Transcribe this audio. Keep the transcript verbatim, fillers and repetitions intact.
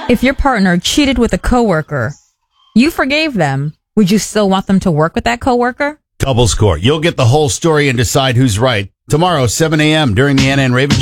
If your partner cheated with a coworker, you forgave them, would you still want them to work with that coworker? Double score. You'll get the whole story and decide who's right. Tomorrow, seven a.m. during the Anna and Raven